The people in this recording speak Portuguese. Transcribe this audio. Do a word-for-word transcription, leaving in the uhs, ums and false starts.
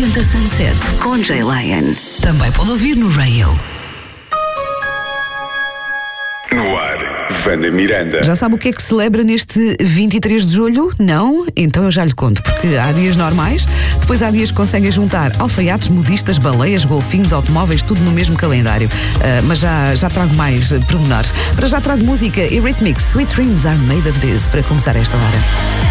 oitenta Sunset com Jay Lion. Também pode ouvir no Radio. No ar, Wanda Miranda. Já sabe o que é que se celebra neste vinte e três de julho? Não? Então eu já lhe conto, porque há dias normais, depois há dias que conseguem juntar alfaiates, modistas, baleias, golfinhos, automóveis, tudo no mesmo calendário. Uh, mas já, já trago mais uh, pormenores. Para já trago música e Rhythmics, Sweet Dreams Are Made of This, para começar esta hora.